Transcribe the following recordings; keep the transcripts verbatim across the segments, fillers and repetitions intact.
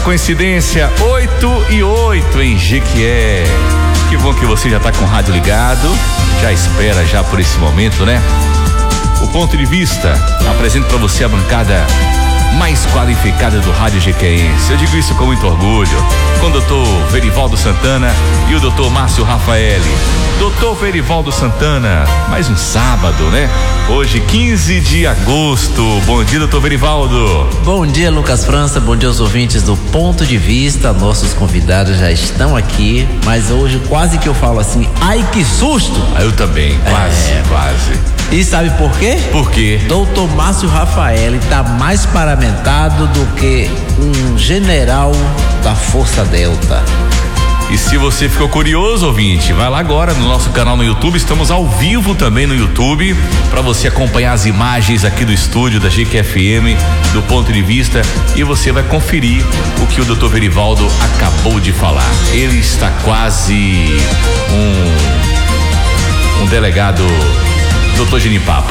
coincidência, oito e oito em Jequié. Que bom que você já tá com o rádio ligado, já espera já por esse momento, né? O Ponto de Vista apresenta para você a bancada mais qualificada do rádio jequiéense. Eu digo isso com muito orgulho, com o doutor Verivaldo Santana e o doutor Márcio Rafael. doutor Verivaldo Santana, mais um sábado, né? Hoje, quinze de agosto. Bom dia, doutor Verivaldo. Bom dia, Lucas França. Bom dia aos ouvintes do Ponto de Vista. Nossos convidados já estão aqui, mas hoje quase que eu falo assim, ai que susto! Ah, eu também, quase, é... quase. E sabe por quê? Por quê? doutor Márcio Rafael está mais paramentado do que um general da Força Delta. E se você ficou curioso, ouvinte, vai lá agora no nosso canal no YouTube. Estamos ao vivo também no YouTube para você acompanhar as imagens aqui do estúdio da G Q F M, do Ponto de Vista, e você vai conferir o que o doutor Verivaldo acabou de falar. Ele está quase um um delegado doutor Genipapo.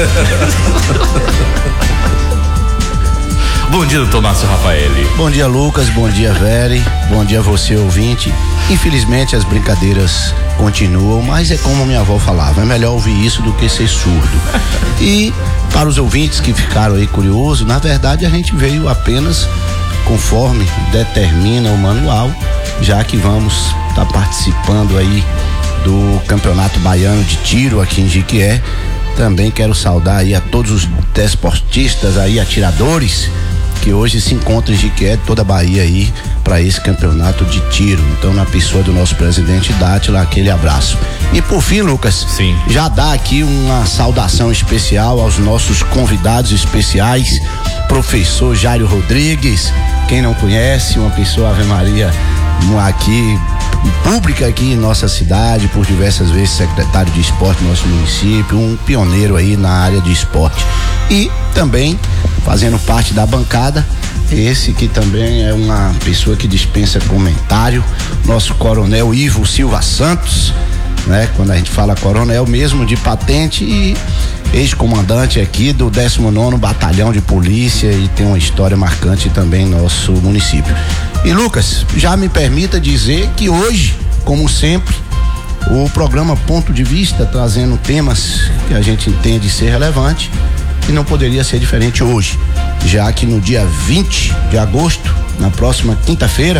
Bom dia, doutor Márcio Rafael. Bom dia, Lucas. Bom dia, Veri. Bom dia a você, ouvinte. Infelizmente as brincadeiras continuam, mas é como minha avó falava, é melhor ouvir isso do que ser surdo. E para os ouvintes que ficaram aí curiosos, na verdade a gente veio apenas conforme determina o manual, já que vamos estar tá participando aí do Campeonato Baiano de Tiro aqui em Jequié. Também quero saudar aí a todos os desportistas aí, atiradores, que hoje se encontram em Jequié, toda a Bahia aí, para esse campeonato de tiro. Então, na pessoa do nosso presidente Dátila, aquele abraço. E por fim, Lucas, sim, já dá aqui uma saudação especial aos nossos convidados especiais, professor Jairo Rodrigues, quem não conhece, uma pessoa, Ave Maria, aqui pública aqui em nossa cidade, por diversas vezes secretário de esporte do nosso município, um pioneiro aí na área de esporte. E também fazendo parte da bancada, esse que também é uma pessoa que dispensa comentário, nosso coronel Ivo Silva Santos, né? Quando a gente fala coronel mesmo de patente e ex-comandante aqui do décimo nono Batalhão de Polícia, e tem uma história marcante também em nosso município. E Lucas, já me permita dizer que hoje, como sempre, o programa Ponto de Vista trazendo temas que a gente entende ser relevante, e não poderia ser diferente hoje, já que no dia vinte de agosto, na próxima quinta-feira,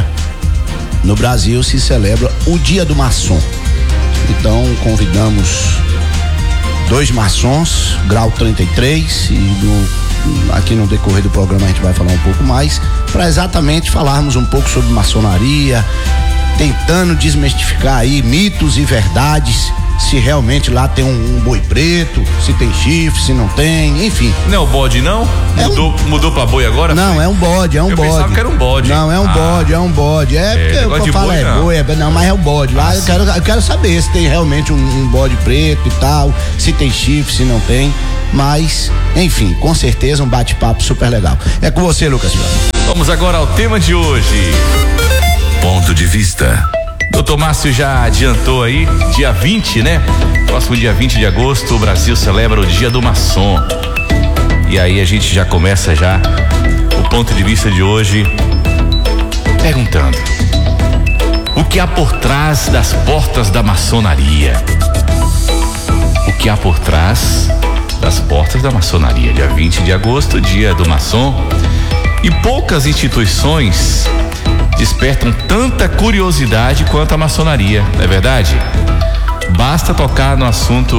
no Brasil se celebra o Dia do Maçom. Então convidamos dois maçons, grau trinta e três, e no, aqui no decorrer do programa a gente vai falar um pouco mais, para exatamente falarmos um pouco sobre maçonaria, tentando desmistificar aí mitos e verdades, se realmente lá tem um, um boi preto, se tem chifre, se não tem, enfim. Não é o bode, não? É mudou, um... mudou pra boi agora? Não, foi? é um bode, é um eu bode. Eu pensava que era um bode. Não, é um ah. bode, é um bode. É, é porque eu falo é não. boi, é, não, mas é o bode. Lá ah, eu, quero, eu quero saber se tem realmente um, um bode preto e tal, se tem chifre, se não tem. Mas, enfim, com certeza um bate-papo super legal. É com você, Lucas. Vamos agora ao tema de hoje. Ponto de Vista. Doutor Márcio já adiantou aí, dia vinte, né? Próximo dia vinte de agosto, o Brasil celebra o Dia do Maçom. E aí a gente já começa já o ponto de vista de hoje perguntando: o que há por trás das portas da maçonaria? O que há por trás das portas da maçonaria? Dia vinte de agosto, Dia do Maçom. E poucas instituições despertam tanta curiosidade quanto a maçonaria, não é verdade? Basta tocar no assunto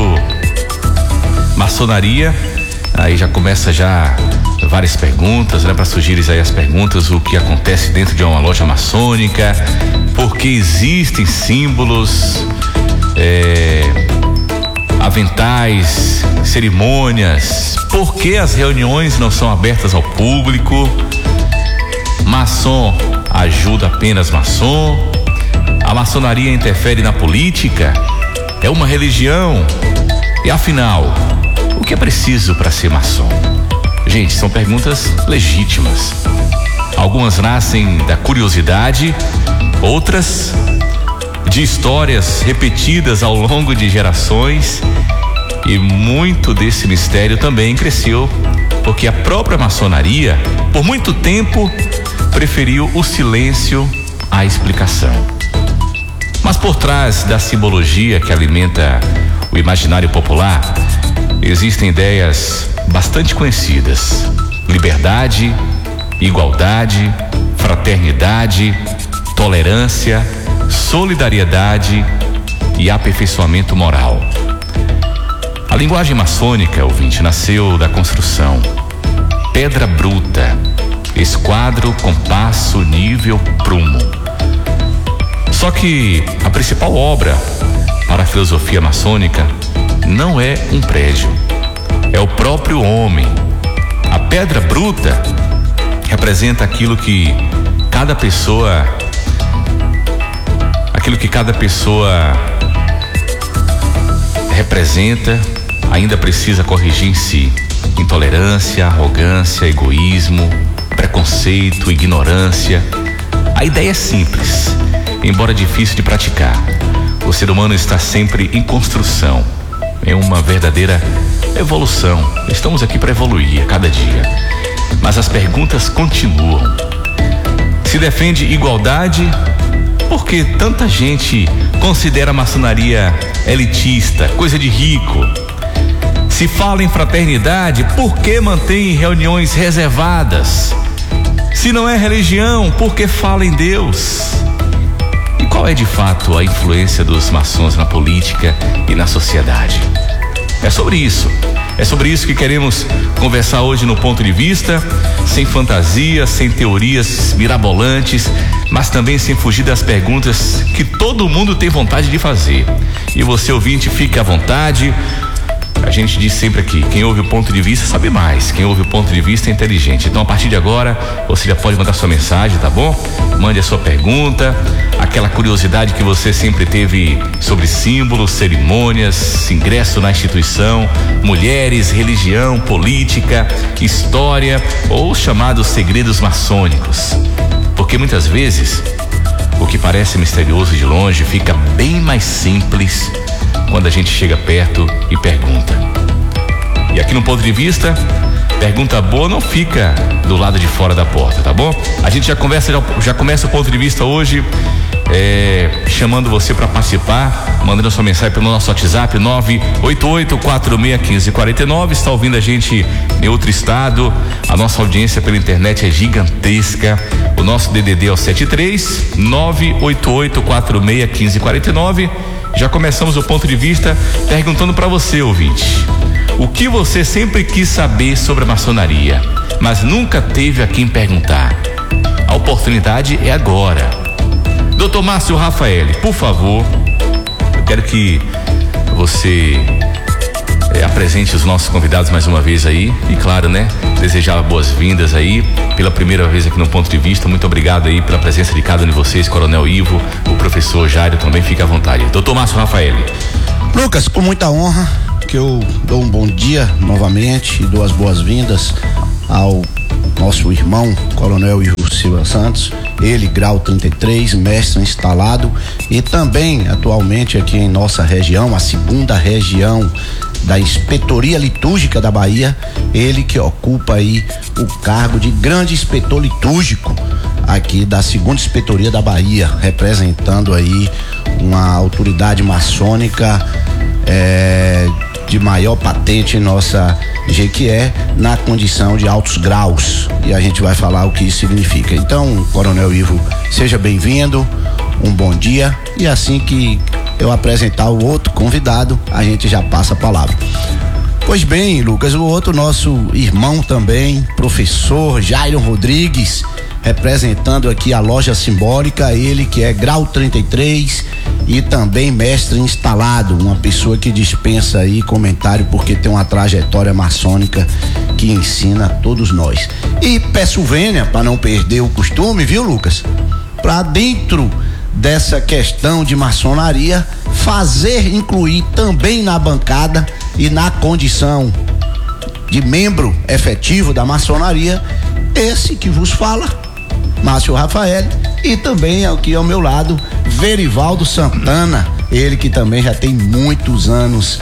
maçonaria, aí já começa já várias perguntas, né? Para surgirem aí as perguntas, o que acontece dentro de uma loja maçônica, por que existem símbolos, é, aventais, cerimônias, por que as reuniões não são abertas ao público, maçom ajuda apenas maçom, a maçonaria interfere na política, é uma religião, e afinal, o que é preciso para ser maçom? Gente, são perguntas legítimas. Algumas nascem da curiosidade, outras de histórias repetidas ao longo de gerações, e muito desse mistério também cresceu porque a própria maçonaria, por muito tempo, preferiu o silêncio à explicação. Mas por trás da simbologia que alimenta o imaginário popular, existem ideias bastante conhecidas: liberdade, igualdade, fraternidade, tolerância, solidariedade e aperfeiçoamento moral. A linguagem maçônica, ouvinte, nasceu da construção: pedra bruta, esquadro, compasso, nível, prumo. Só que a principal obra para a filosofia maçônica não é um prédio, é o próprio homem. A pedra bruta representa aquilo que cada pessoa, aquilo que cada pessoa representa, ainda precisa corrigir em si: intolerância, arrogância, egoísmo, preconceito, ignorância. A ideia é simples, embora difícil de praticar. O ser humano está sempre em construção, é uma verdadeira evolução. Estamos aqui para evoluir a cada dia, mas as perguntas continuam. Se defende igualdade, por que tanta gente considera a maçonaria elitista, coisa de rico? Se fala em fraternidade, por que mantém reuniões reservadas? Se não é religião, por que fala em Deus? E qual é de fato a influência dos maçons na política e na sociedade? É sobre isso. É sobre isso que queremos conversar hoje no Ponto de Vista, sem fantasias, sem teorias mirabolantes, mas também sem fugir das perguntas que todo mundo tem vontade de fazer. E você, ouvinte, fique à vontade. A gente diz sempre aqui: quem ouve o ponto de vista sabe mais, quem ouve o ponto de vista é inteligente. Então, a partir de agora, você já pode mandar sua mensagem, tá bom? Mande a sua pergunta, aquela curiosidade que você sempre teve sobre símbolos, cerimônias, ingresso na instituição, mulheres, religião, política, história ou os chamados segredos maçônicos. Porque muitas vezes o que parece misterioso de longe fica bem mais simples quando a gente chega perto e pergunta. E aqui no Ponto de Vista, pergunta boa não fica do lado de fora da porta, tá bom? A gente já conversa, já, já começa o Ponto de Vista hoje é, chamando você para participar, mandando sua mensagem pelo nosso WhatsApp nove oito oito quatro seis um cinco quatro nove. Está ouvindo a gente em outro estado, a nossa audiência pela internet é gigantesca. O nosso D D D é o sete três nove oito oito quatro seis um cinco quatro nove. Já começamos o Ponto de Vista perguntando para você, ouvinte, o que você sempre quis saber sobre a maçonaria, mas nunca teve a quem perguntar. A oportunidade é agora. Doutor Márcio Rafael, por favor, eu quero que você é, apresente os nossos convidados mais uma vez aí e, claro, né, desejar boas-vindas aí pela primeira vez aqui no Ponto de Vista. Muito obrigado aí pela presença de cada um de vocês, Coronel Ivo, o professor Jairo também, fica à vontade. Doutor Márcio Rafael. Lucas, com muita honra que eu dou um bom dia novamente e dou as boas-vindas ao nosso irmão Coronel Ivo Silva Santos, ele grau trinta e três, mestre instalado e também atualmente aqui em nossa região, a segunda região da Inspetoria Litúrgica da Bahia, ele que ocupa aí o cargo de grande inspetor litúrgico aqui da segunda Inspetoria da Bahia, representando aí uma autoridade maçônica é, de maior patente em nossa Jequié, na condição de altos graus, e a gente vai falar o que isso significa. Então, Coronel Ivo, seja bem-vindo, um bom dia, e assim que eu apresentar o outro convidado, a gente já passa a palavra. Pois bem, Lucas, o outro nosso irmão também, professor Jairo Rodrigues, representando aqui a loja simbólica, ele que é grau trinta e três e também mestre instalado, uma pessoa que dispensa aí comentário porque tem uma trajetória maçônica que ensina a todos nós. E peço vênia, para não perder o costume, viu, Lucas? Para dentro dessa questão de maçonaria, fazer incluir também na bancada e na condição de membro efetivo da maçonaria, esse que vos fala, Márcio Rafael, e também aqui ao meu lado, Verivaldo Santana, ele que também já tem muitos anos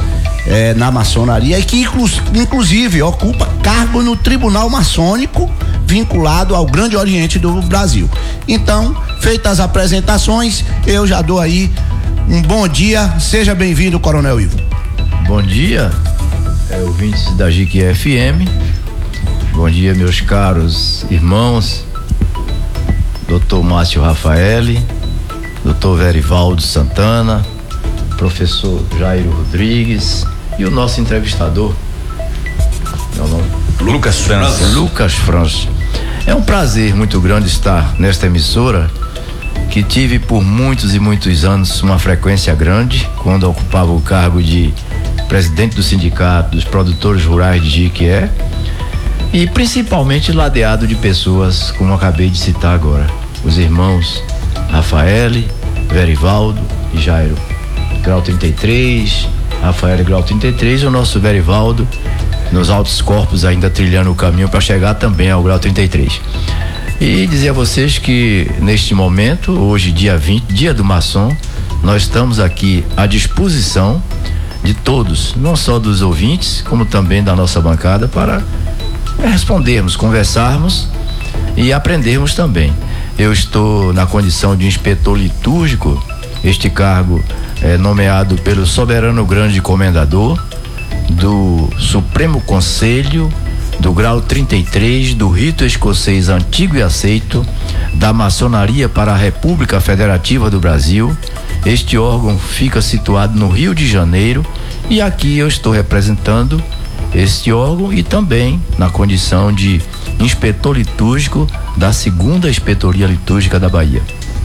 é, na maçonaria e que inclu, inclusive ocupa cargo no Tribunal Maçônico vinculado ao Grande Oriente do Brasil. Então, feitas as apresentações, eu já dou aí um bom dia. Seja bem-vindo, Coronel Ivo. Bom dia, é, ouvintes da J Q F M. Bom dia, meus caros irmãos, doutor Márcio Rafaeli, doutor Verivaldo Santana, professor Jairo Rodrigues e o nosso entrevistador, meu nome? Lucas França. Lucas França. É um prazer muito grande estar nesta emissora que tive por muitos e muitos anos uma frequência grande quando ocupava o cargo de presidente do Sindicato dos Produtores Rurais de Jiquié e principalmente ladeado de pessoas como eu acabei de citar agora, os irmãos Rafaeli, Verivaldo e Jairo, grau trinta e três, Rafael grau trinta e três e o nosso Verivaldo nos altos corpos ainda trilhando o caminho para chegar também ao grau trinta e três. E dizer a vocês que neste momento, hoje dia vinte, dia do maçom, nós estamos aqui à disposição de todos, não só dos ouvintes, como também da nossa bancada, para respondermos, conversarmos e aprendermos também. Eu estou na condição de inspetor litúrgico, este cargo é nomeado pelo soberano grande comendador do Supremo Conselho do grau trinta e três do rito escocês antigo e aceito da maçonaria para a República Federativa do Brasil. Este órgão fica situado no Rio de Janeiro e aqui eu estou representando este órgão e também na condição de inspetor litúrgico da segunda inspetoria litúrgica da Bahia.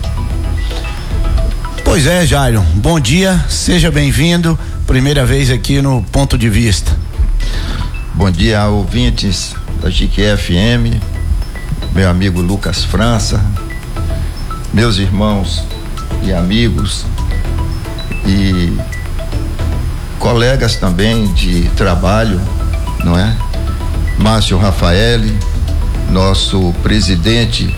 Pois é, Jairo, bom dia, seja bem-vindo, primeira vez aqui no Ponto de Vista. Bom dia, ouvintes da J Q F M, meu amigo Lucas França, meus irmãos e amigos e colegas também de trabalho, não é? Márcio Rafaeli, nosso presidente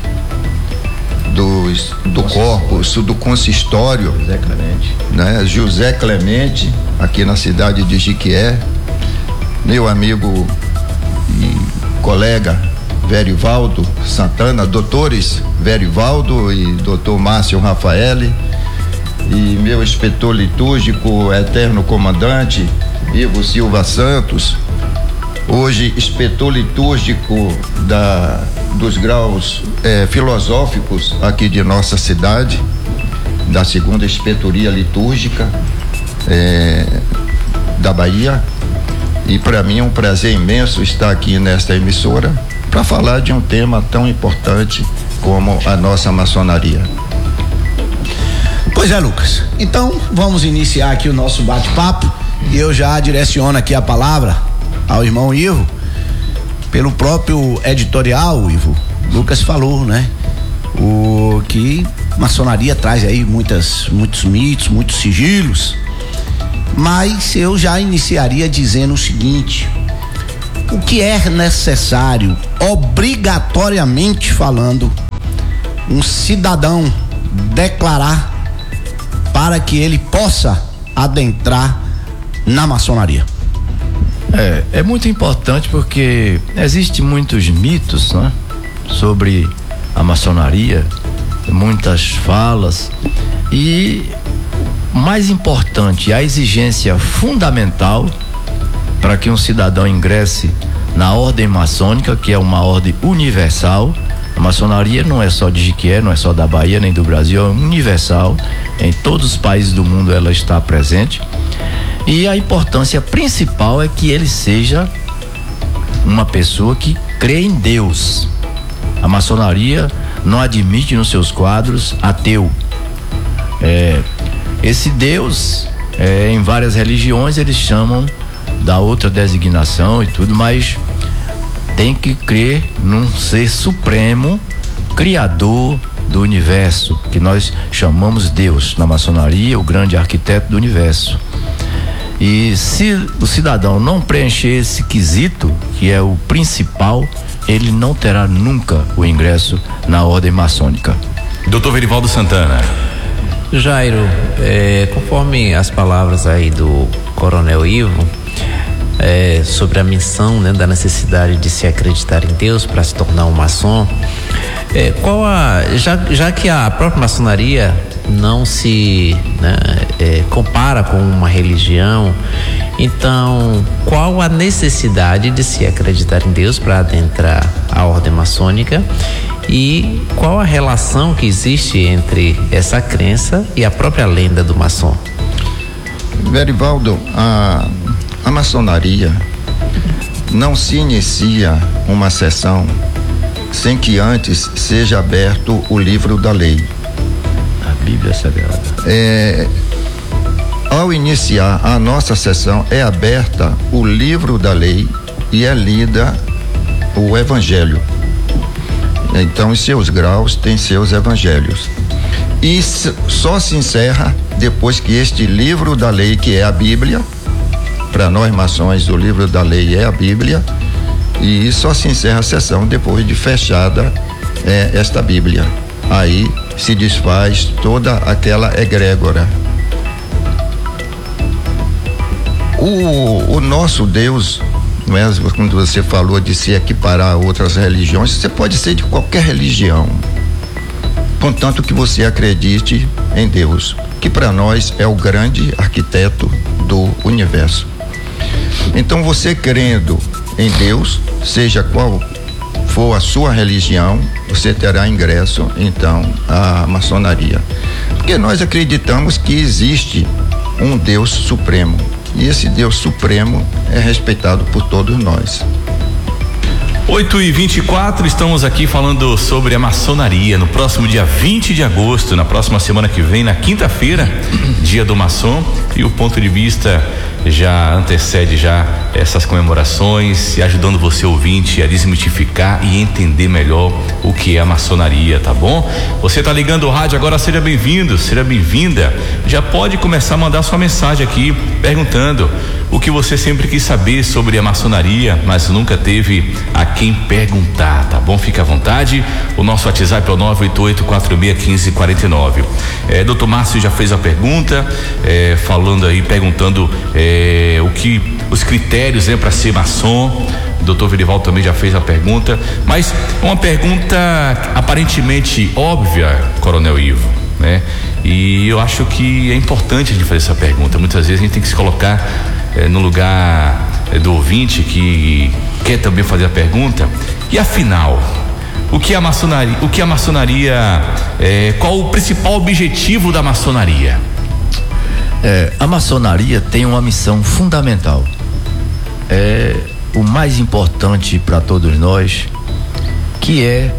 dos, do corpus, do consistório, José Clemente, né? José Clemente, aqui na cidade de Jiquié, meu amigo e colega Verivaldo Santana, doutores Verivaldo e doutor Márcio Rafaeli, e meu inspetor litúrgico, eterno comandante Ivo Silva Santos, hoje inspetor litúrgico da, dos graus eh, filosóficos aqui de nossa cidade, da segunda inspetoria litúrgica eh, da Bahia. E para mim é um prazer imenso estar aqui nesta emissora para falar de um tema tão importante como a nossa maçonaria. Pois é, Lucas. Então vamos iniciar aqui o nosso bate-papo e eu já direciono aqui a palavra ao irmão Ivo. Pelo próprio editorial, Ivo, Lucas falou, né? O que maçonaria traz aí muitas, muitos mitos, muitos sigilos. Mas eu já iniciaria dizendo o seguinte: o que é necessário, obrigatoriamente falando, um cidadão declarar para que ele possa adentrar na maçonaria? É, é muito importante porque existem muitos mitos, né, sobre a maçonaria, muitas falas, e mais importante, a exigência fundamental para que um cidadão ingresse na ordem maçônica, que é uma ordem universal. A maçonaria não é só de Jiquié, não é só da Bahia nem do Brasil, é universal, em todos os países do mundo ela está presente, e a importância principal é que ele seja uma pessoa que crê em Deus. A maçonaria não admite nos seus quadros ateu. É, esse Deus, é, em várias religiões eles chamam da outra designação e tudo, mas tem que crer num ser supremo, criador do universo, que nós chamamos Deus na maçonaria, o grande arquiteto do universo. E se o cidadão não preencher esse quesito, que é o principal, ele não terá nunca o ingresso na ordem maçônica. doutor Verivaldo Santana. Jairo, é, conforme as palavras aí do Coronel Ivo, é, sobre a missão, né, da necessidade de se acreditar em Deus para se tornar um maçom. É, qual a, já, já que a própria maçonaria não se, né, é, compara com uma religião, então qual a necessidade de se acreditar em Deus para adentrar a ordem maçônica e qual a relação que existe entre essa crença e a própria lenda do maçom? Verivaldo, a, a maçonaria não se inicia uma sessão sem que antes seja aberto o livro da lei. A Bíblia Sagrada. É, ao iniciar a nossa sessão é aberta o livro da lei e é lida o evangelho. Então, em seus graus tem seus evangelhos. E só se encerra depois que este livro da lei, que é a Bíblia, para nós maçons o livro da lei é a Bíblia, e só se encerra a sessão depois de fechada é, esta Bíblia. Aí se desfaz toda aquela egrégora. O, o nosso Deus, não é? Quando você falou de se equiparar a outras religiões, você pode ser de qualquer religião, contanto que você acredite em Deus, que para nós é o grande arquiteto do universo. Então, você crendo em Deus, seja qual for a sua religião, você terá ingresso então à maçonaria, porque nós acreditamos que existe um Deus supremo, e esse Deus supremo é respeitado por todos nós. oito e vinte e quatro, estamos aqui falando sobre a maçonaria. No próximo dia vinte de agosto, na próxima semana que vem, na quinta-feira, dia do maçom, e o ponto de vista já antecede já essas comemorações, e ajudando você ouvinte a desmitificar e entender melhor o que é a maçonaria, tá bom? Você tá ligando o rádio agora, seja bem-vindo, seja bem-vinda. Já pode começar a mandar sua mensagem aqui perguntando o que você sempre quis saber sobre a maçonaria, mas nunca teve a quem perguntar, tá bom? Fica à vontade. O nosso WhatsApp é o nove oito oito, quatro seis, um cinco quatro nove. É, doutor Márcio já fez a pergunta, é, falando aí, perguntando é, o que, os critérios, né, para ser maçom. O doutor Verivaldo também já fez a pergunta, mas uma pergunta aparentemente óbvia, Coronel Ivo, né? E eu acho que é importante a gente fazer essa pergunta. Muitas vezes a gente tem que se colocar É, no lugar é, do ouvinte que quer também fazer a pergunta. E afinal, o que a maçonaria, o que a maçonaria, é, qual o principal objetivo da maçonaria? É, a maçonaria tem uma missão fundamental. É o mais importante para todos nós, que é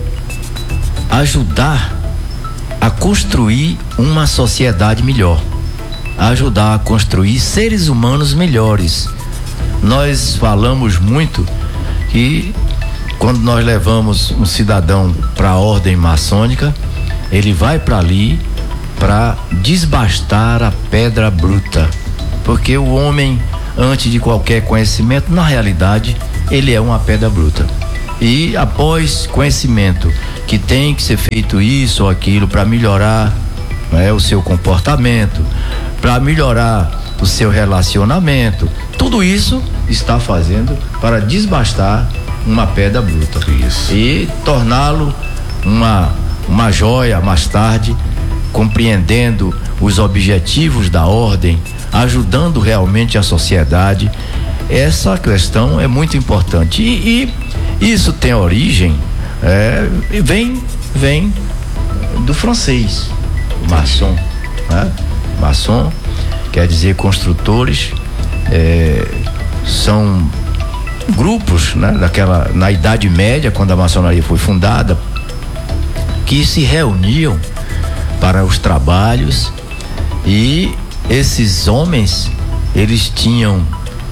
ajudar a construir uma sociedade melhor, ajudar a construir seres humanos melhores. Nós falamos muito que quando nós levamos um cidadão para a ordem maçônica, ele vai para ali para desbastar a pedra bruta, porque o homem, antes de qualquer conhecimento, na realidade ele é uma pedra bruta, e após conhecimento que tem que ser feito isso ou aquilo para melhorar, né, o seu comportamento, para melhorar o seu relacionamento, tudo isso está fazendo para desbastar uma pedra bruta. Isso. E torná-lo uma, uma joia mais tarde, compreendendo os objetivos da ordem, ajudando realmente a sociedade. Essa questão é muito importante, e, e isso tem origem, é, vem, vem do francês, maçom, né? Maçom quer dizer construtores, é, são grupos, né, daquela, na Idade Média, quando a maçonaria foi fundada, que se reuniam para os trabalhos, e esses homens, eles tinham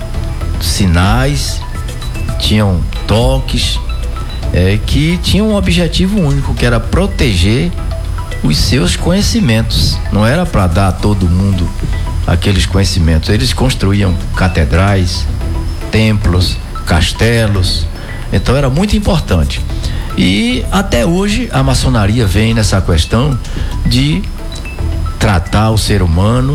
sinais, tinham toques, é, que tinham um objetivo único, que era proteger os seus conhecimentos. Não era para dar a todo mundo aqueles conhecimentos. Eles construíam catedrais, templos, castelos. Então era muito importante. E até hoje a maçonaria vem nessa questão de tratar o ser humano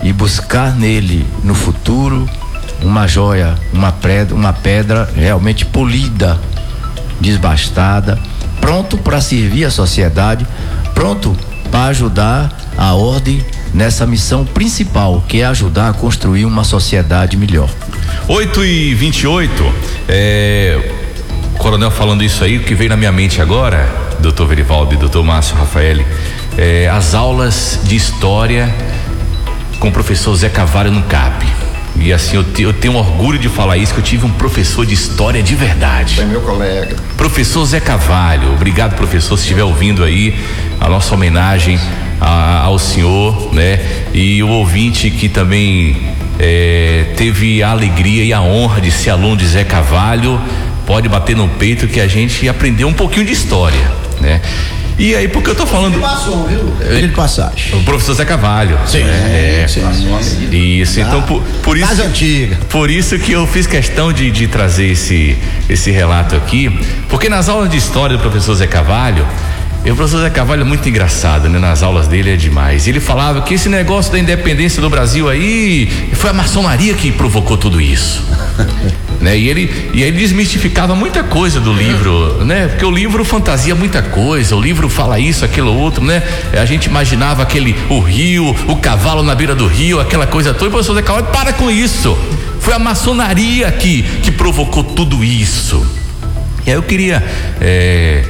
e buscar nele no futuro uma joia, uma pedra, uma pedra realmente polida, desbastada, pronto para servir a sociedade, pronto para ajudar a ordem nessa missão principal, que é ajudar a construir uma sociedade melhor. oito e vinte e oito, é, o coronel falando isso aí, o que veio na minha mente agora, doutor Verivaldo e doutor Márcio Rafaeli, é, as aulas de história com o professor Zé Carvalho no C A P. E assim, eu, te, eu tenho orgulho de falar isso, que eu tive um professor de história de verdade. Foi meu colega. Professor Zé Carvalho, obrigado, professor, se estiver ouvindo aí, a nossa homenagem a, ao senhor, né? E o ouvinte que também é, teve a alegria e a honra de ser aluno de Zé Carvalho, pode bater no peito que a gente aprendeu um pouquinho de história, né? E aí, porque eu tô falando. Passou, viu? Ele de passagem. O professor Zé Carvalho. Sim, é, sim. Isso, Tá. então por, por isso. Das antigas. Por isso que eu fiz questão de, de trazer esse, esse relato aqui, porque nas aulas de história do professor Zé Carvalho, o professor Zé Carvalho é muito engraçado, né? Nas aulas dele é demais. Ele falava que esse negócio da independência do Brasil aí foi a maçonaria que provocou tudo isso. Né? E ele, e ele desmistificava muita coisa do livro, né? Porque o livro fantasia muita coisa, o livro fala isso, aquilo, outro, né? A gente imaginava aquele, o rio, o cavalo na beira do rio, aquela coisa toda. E o professor Zé Carvalho, para com isso. Foi a maçonaria que, que provocou tudo isso. E aí eu queria, é,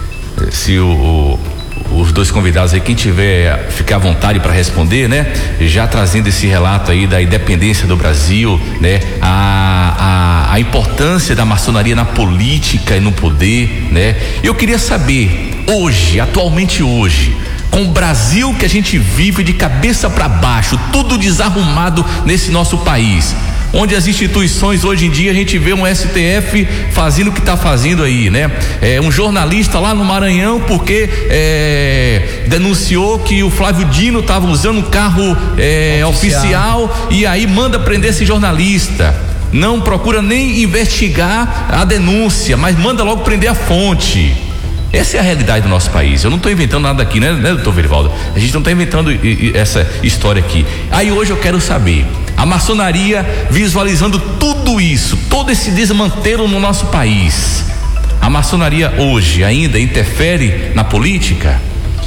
se o, o os dois convidados aí, quem tiver, ficar à vontade para responder, né? Já trazendo esse relato aí da independência do Brasil, né? A, a, a importância da maçonaria na política e no poder, né? Eu queria saber, hoje, atualmente hoje, com o Brasil que a gente vive de cabeça para baixo, tudo desarrumado nesse nosso país, onde as instituições hoje em dia a gente vê um S T F fazendo o que está fazendo aí, né? É, um jornalista lá no Maranhão porque é, denunciou que o Flávio Dino estava usando um carro é, oficial. oficial e aí manda prender esse jornalista. Não procura nem investigar a denúncia, mas manda logo prender a fonte. Essa é a realidade do nosso país. Eu não estou inventando nada aqui, né, né, doutor Verivaldo? A gente não está inventando i, i, essa história aqui. Aí hoje eu quero saber, a maçonaria visualizando tudo isso, todo esse desmantelo no nosso país, a maçonaria hoje ainda interfere na política?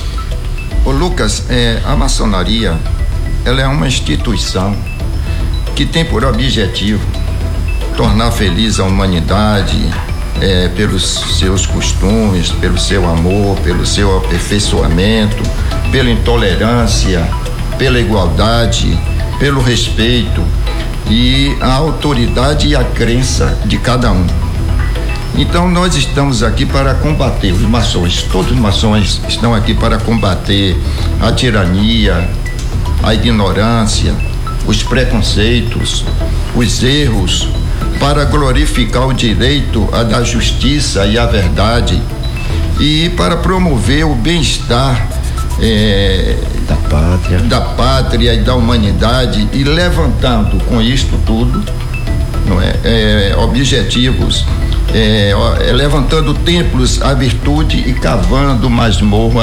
Ô Lucas, é, a maçonaria, ela é uma instituição que tem por objetivo tornar feliz a humanidade, É, pelos seus costumes, pelo seu amor, pelo seu aperfeiçoamento, pela intolerância, pela igualdade, pelo respeito e a autoridade e a crença de cada um. Então nós estamos aqui para combater os maçons, todos os maçons estão aqui para combater a tirania, a ignorância, os preconceitos, os erros, para glorificar o direito à da justiça e à verdade e para promover o bem-estar é, da pátria. da pátria e da humanidade e levantando com isto tudo, não é, é objetivos, é, é, levantando templos à virtude e cavando masmorra